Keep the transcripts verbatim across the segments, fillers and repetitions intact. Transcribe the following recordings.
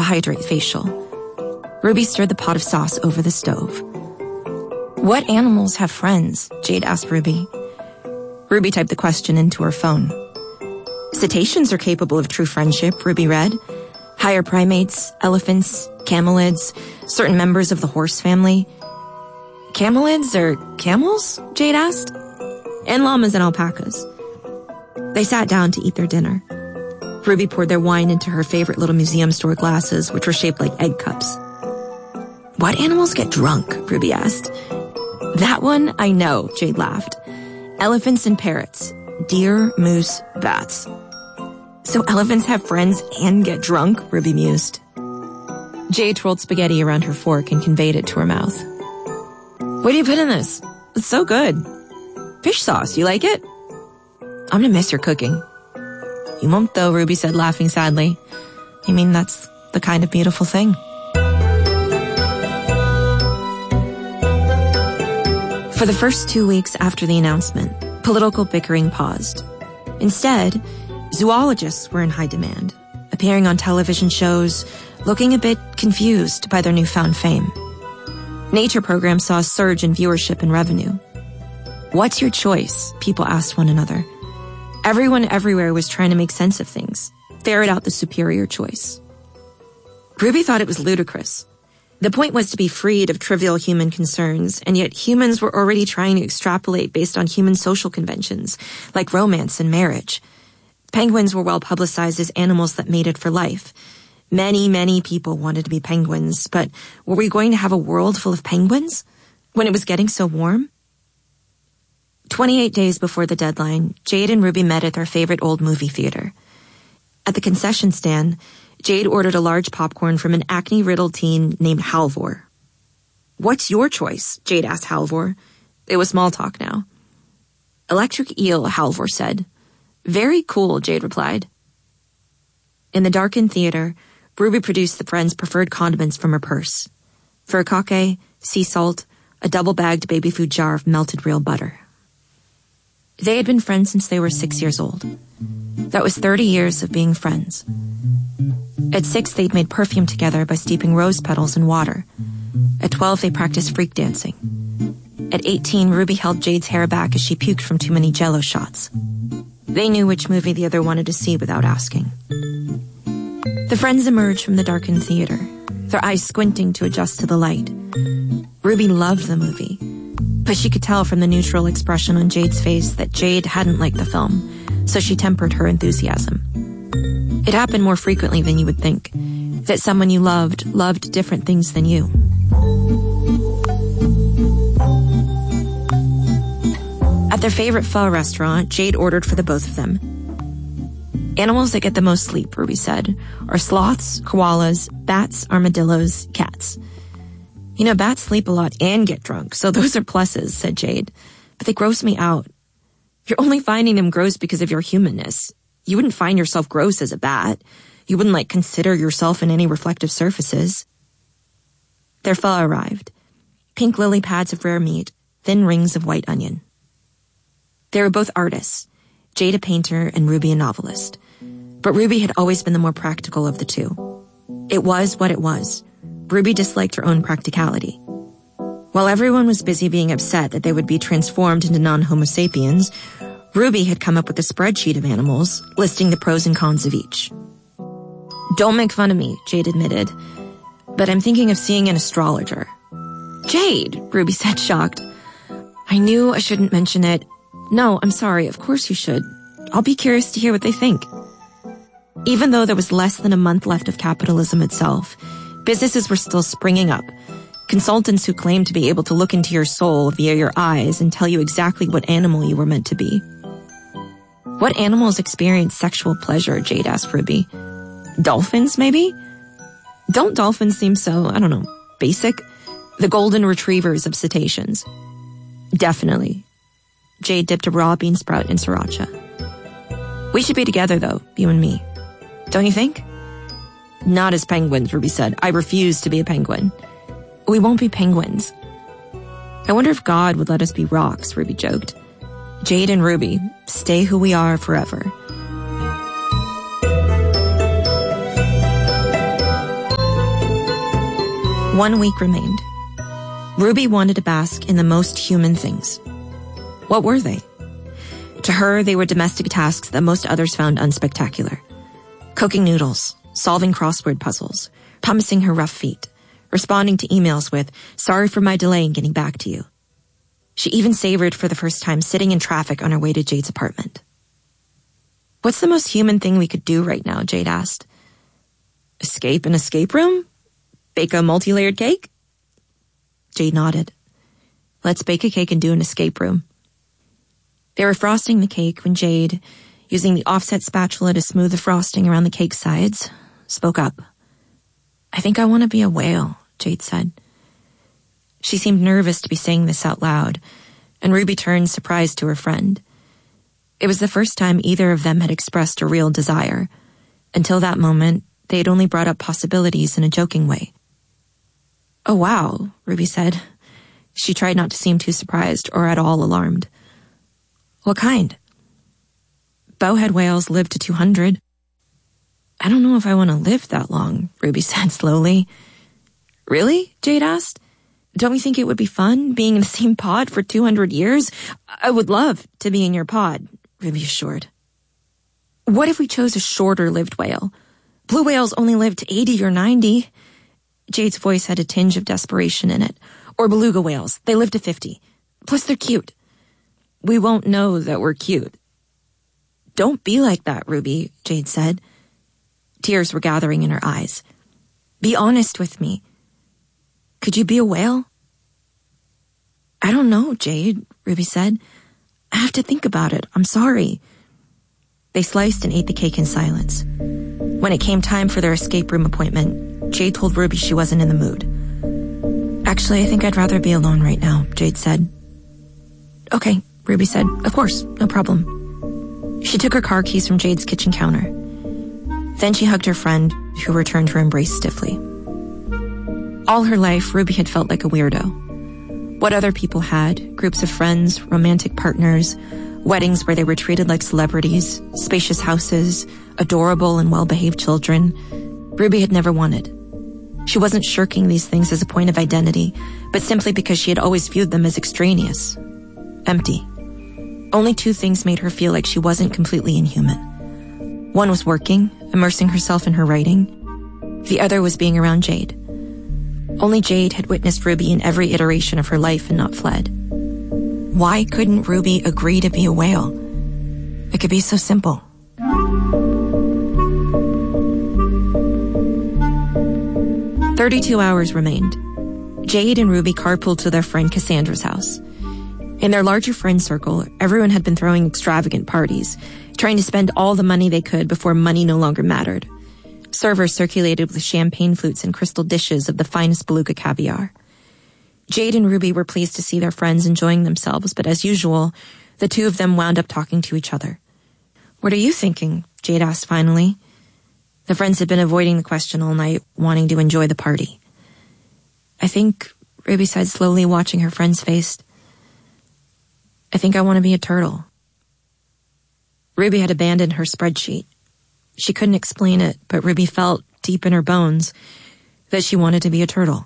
hydrate facial. Ruby stirred the pot of sauce over the stove. What animals have friends? Jade asked Ruby. Ruby typed the question into her phone. Cetaceans are capable of true friendship, Ruby read. Higher primates, elephants, camelids, certain members of the horse family. Camelids or camels? Jade asked. And llamas and alpacas. They sat down to eat their dinner. Ruby poured their wine into her favorite little museum store glasses, which were shaped like egg cups. What animals get drunk? Ruby asked. That one I know, Jade laughed. Elephants and parrots. Deer, moose, bats. So elephants have friends and get drunk? Ruby mused. Jade twirled spaghetti around her fork and conveyed it to her mouth. What do you put in this? It's so good. Fish sauce, you like it? I'm gonna miss your cooking. You won't though, Ruby said, laughing sadly. I mean, that's the kind of beautiful thing. For the first two weeks after the announcement, political bickering paused. Instead, zoologists were in high demand, appearing on television shows, looking a bit confused by their newfound fame. Nature programs saw a surge in viewership and revenue. What's your choice? People asked one another. Everyone everywhere was trying to make sense of things, ferret out the superior choice. Ruby thought it was ludicrous. The point was to be freed of trivial human concerns, and yet humans were already trying to extrapolate based on human social conventions, like romance and marriage. Penguins were well publicized as animals that mated for life. Many, many people wanted to be penguins, but were we going to have a world full of penguins when it was getting so warm? Twenty-eight days before the deadline, Jade and Ruby met at their favorite old movie theater. At the concession stand, Jade ordered a large popcorn from an acne-riddled teen named Halvor. What's your choice? Jade asked Halvor. It was small talk now. Electric eel, Halvor said. Very cool, Jade replied. In the darkened theater, Ruby produced the friend's preferred condiments from her purse. Furikake, sea salt, a double-bagged baby food jar of melted real butter. They had been friends since they were six years old. That was thirty years of being friends. At six, they'd made perfume together by steeping rose petals in water. At twelve, they practiced freak dancing. At eighteen, Ruby held Jade's hair back as she puked from too many Jell-O shots. They knew which movie the other wanted to see without asking. The friends emerged from the darkened theater, their eyes squinting to adjust to the light. Ruby loved the movie, but she could tell from the neutral expression on Jade's face that Jade hadn't liked the film, so she tempered her enthusiasm. It happened more frequently than you would think, that someone you loved loved different things than you. At their favorite pho restaurant, Jade ordered for the both of them. Animals that get the most sleep, Ruby said, are sloths, koalas, bats, armadillos, cats. You know, bats sleep a lot and get drunk, so those are pluses, said Jade. But they gross me out. You're only finding them gross because of your humanness. You wouldn't find yourself gross as a bat. You wouldn't, like, consider yourself in any reflective surfaces. Their pho arrived. Pink lily pads of rare meat, thin rings of white onion. They were both artists, Jade a painter and Ruby a novelist. But Ruby had always been the more practical of the two. It was what it was. Ruby disliked her own practicality. While everyone was busy being upset that they would be transformed into non-Homo sapiens, Ruby had come up with a spreadsheet of animals, listing the pros and cons of each. Don't make fun of me, Jade admitted, but I'm thinking of seeing an astrologer. Jade, Ruby said, shocked. I knew I shouldn't mention it. No, I'm sorry, of course you should. I'll be curious to hear what they think. Even though there was less than a month left of capitalism itself, businesses were still springing up. Consultants who claimed to be able to look into your soul via your eyes and tell you exactly what animal you were meant to be. What animals experience sexual pleasure, Jade asked Ruby. Dolphins, maybe? Don't dolphins seem so, I don't know, basic? The golden retrievers of cetaceans. Definitely. Jade dipped a raw bean sprout in sriracha. We should be together, though, you and me. Don't you think? Not as penguins, Ruby said. I refuse to be a penguin. We won't be penguins. I wonder if God would let us be rocks, Ruby joked. Jade and Ruby, stay who we are forever. One week remained. Ruby wanted to bask in the most human things. What were they? To her, they were domestic tasks that most others found unspectacular. Cooking noodles, solving crossword puzzles, pumicing her rough feet, responding to emails with, "Sorry for my delay in getting back to you." She even savored for the first time sitting in traffic on her way to Jade's apartment. "What's the most human thing we could do right now?" Jade asked. "Escape an escape room? Bake a multi-layered cake?" Jade nodded. "Let's bake a cake and do an escape room." They were frosting the cake when Jade, using the offset spatula to smooth the frosting around the cake sides, spoke up. "I think I want to be a whale," Jade said. She seemed nervous to be saying this out loud, and Ruby turned surprised to her friend. It was the first time either of them had expressed a real desire. Until that moment, they had only brought up possibilities in a joking way. "Oh, wow," Ruby said. She tried not to seem too surprised or at all alarmed. "What kind?" "Bowhead whales live to two hundred. "I don't know if I want to live that long," Ruby said slowly. "Really?" Jade asked. "Don't you think it would be fun, being in the same pod for two hundred years? I would love to be in your pod," Ruby assured. "What if we chose a shorter-lived whale? Blue whales only live to eighty or ninety. Jade's voice had a tinge of desperation in it. "Or beluga whales. They live to fifty. Plus they're cute." "We won't know that we're cute." "Don't be like that, Ruby," Jade said. Tears were gathering in her eyes. "Be honest with me. Could you be a whale?" "I don't know, Jade," Ruby said. "I have to think about it. I'm sorry." They sliced and ate the cake in silence. When it came time for their escape room appointment, Jade told Ruby she wasn't in the mood. "Actually, I think I'd rather be alone right now," Jade said. "Okay," Ruby said. "Of course, no problem." She took her car keys from Jade's kitchen counter. Then she hugged her friend, who returned her embrace stiffly. All her life, Ruby had felt like a weirdo. What other people had, groups of friends, romantic partners, weddings where they were treated like celebrities, spacious houses, adorable and well-behaved children, Ruby had never wanted. She wasn't shirking these things as a point of identity, but simply because she had always viewed them as extraneous. Empty. Only two things made her feel like she wasn't completely inhuman. One was working, immersing herself in her writing. The other was being around Jade. Only Jade had witnessed Ruby in every iteration of her life and not fled. Why couldn't Ruby agree to be a whale? It could be so simple. Thirty-two hours remained. Jade and Ruby carpooled to their friend Cassandra's house. In their larger friend circle, everyone had been throwing extravagant parties, trying to spend all the money they could before money no longer mattered. Servers circulated with champagne flutes and crystal dishes of the finest beluga caviar. Jade and Ruby were pleased to see their friends enjoying themselves, but as usual, the two of them wound up talking to each other. "What are you thinking?" Jade asked finally. The friends had been avoiding the question all night, wanting to enjoy the party. "I think," Ruby said slowly, watching her friend's face, "I think I want to be a turtle." Ruby had abandoned her spreadsheet. She couldn't explain it, but Ruby felt, deep in her bones, that she wanted to be a turtle.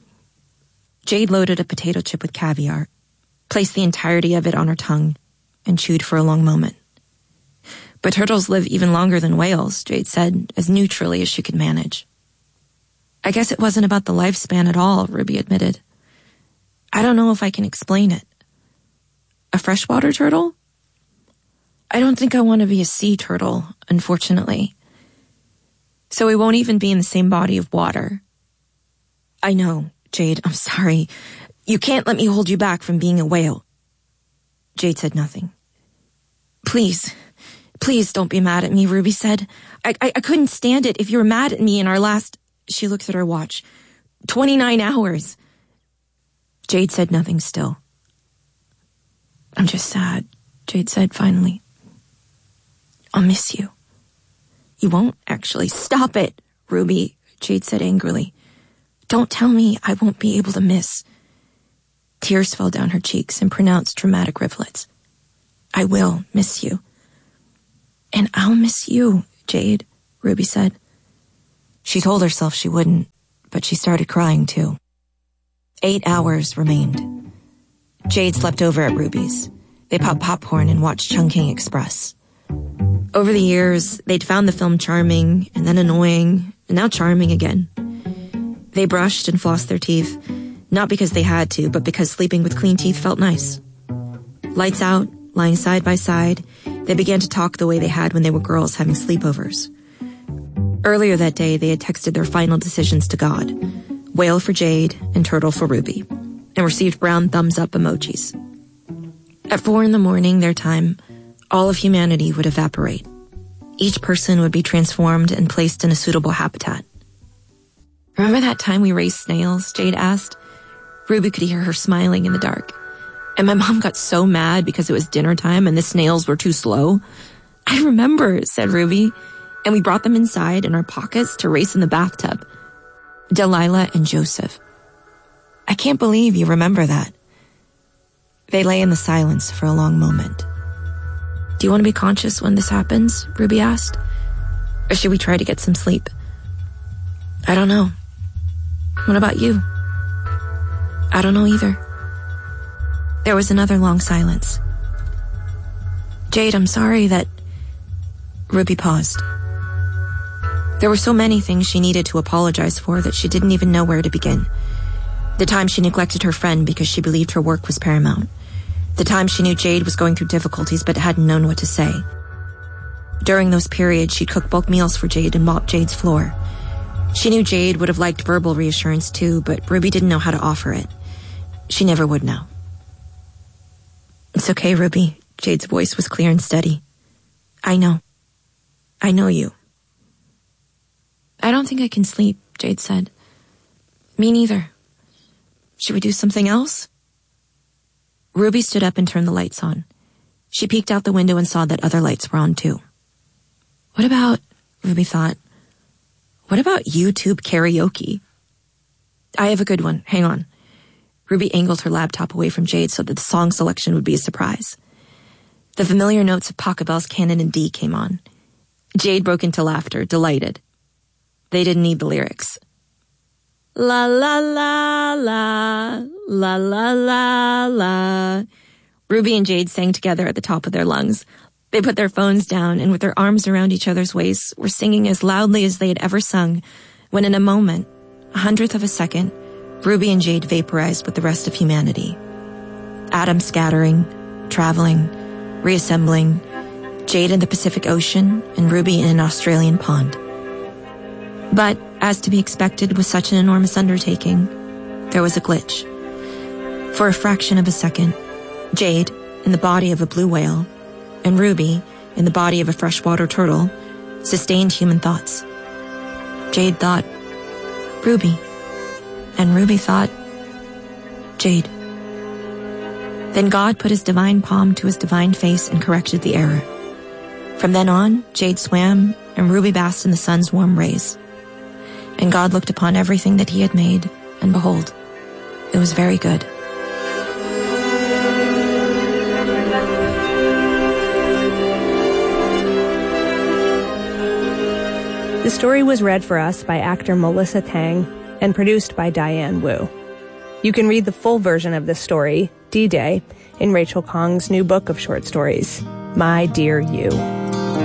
Jade loaded a potato chip with caviar, placed the entirety of it on her tongue, and chewed for a long moment. "But turtles live even longer than whales," Jade said, as neutrally as she could manage. "I guess it wasn't about the lifespan at all," Ruby admitted. "I don't know if I can explain it." "A freshwater turtle?" "I don't think I want to be a sea turtle, unfortunately." "So we won't even be in the same body of water." "I know, Jade, I'm sorry. You can't let me hold you back from being a whale." Jade said nothing. Please, please don't be mad at me," Ruby said. I, I, I couldn't stand it if you were mad at me in our last..." She looked at her watch. twenty-nine hours. Jade said nothing still. "I'm just sad," Jade said finally. "I'll miss you." "You won't actually." "Stop it, Ruby," Jade said angrily. "Don't tell me I won't be able to miss." Tears fell down her cheeks in pronounced dramatic rivulets. "I will miss you." "And I'll miss you, Jade," Ruby said. She told herself she wouldn't, but she started crying too. Eight hours remained. Jade slept over at Ruby's. They popped popcorn and watched Chungking Express. Over the years, they'd found the film charming, and then annoying, and now charming again. They brushed and flossed their teeth, not because they had to, but because sleeping with clean teeth felt nice. Lights out, lying side by side, they began to talk the way they had when they were girls having sleepovers. Earlier that day, they had texted their final decisions to God, whale for Jade and turtle for Ruby, and received brown thumbs-up emojis. At four in the morning, their time, all of humanity would evaporate. Each person would be transformed and placed in a suitable habitat. Remember that time we raised snails? Jade asked. Ruby could hear her smiling in the dark. And my mom got so mad because it was dinner time and the snails were too slow. I remember, said Ruby. And we brought them inside in our pockets to race in the bathtub. Delilah and Joseph. I can't believe you remember that. They lay in the silence for a long moment. Do you want to be conscious when this happens? Ruby asked. Or should we try to get some sleep? I don't know. What about you? I don't know either. There was another long silence. Jade, I'm sorry that... Ruby paused. There were so many things she needed to apologize for that she didn't even know where to begin. The time she neglected her friend because she believed her work was paramount. The time she knew Jade was going through difficulties but hadn't known what to say. During those periods, she'd cook bulk meals for Jade and mop Jade's floor. She knew Jade would have liked verbal reassurance too, but Ruby didn't know how to offer it. She never would know. It's okay, Ruby. Jade's voice was clear and steady. I know. I know you. I don't think I can sleep, Jade said. Me neither. Should we do something else? Ruby stood up and turned the lights on. She peeked out the window and saw that other lights were on too. What about, Ruby thought, what about YouTube karaoke? I have a good one. Hang on. Ruby angled her laptop away from Jade so that the song selection would be a surprise. The familiar notes of Pachelbel's Canon in D came on. Jade broke into laughter, delighted. They didn't need the lyrics. La la la la, la la la la. Ruby and Jade sang together at the top of their lungs. They put their phones down and with their arms around each other's waists were singing as loudly as they had ever sung, when in a moment, a hundredth of a second, Ruby and Jade vaporized with the rest of humanity. Atoms scattering, traveling, reassembling, Jade in the Pacific Ocean and Ruby in an Australian pond. But, as to be expected with such an enormous undertaking, there was a glitch. For a fraction of a second, Jade, in the body of a blue whale, and Ruby, in the body of a freshwater turtle, sustained human thoughts. Jade thought, Ruby. And Ruby thought, Jade. Then God put his divine palm to his divine face and corrected the error. From then on, Jade swam, and Ruby basked in the sun's warm rays. And God looked upon everything that he had made, and behold, it was very good. The story was read for us by actor Melissa Tang and produced by Diane Wu. You can read the full version of this story, D-Day, in Rachel Kong's new book of short stories, My Dear You.